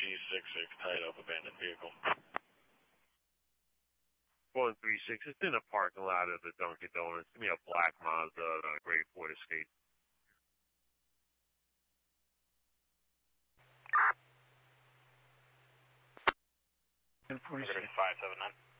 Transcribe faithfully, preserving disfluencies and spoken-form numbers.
D six six tied up abandoned vehicle. one three six, it's in the parking lot of the Dunkin' Donuts. Give me a black Mazda, uh, Great Ford Escape. ten forty-six. five seven nine.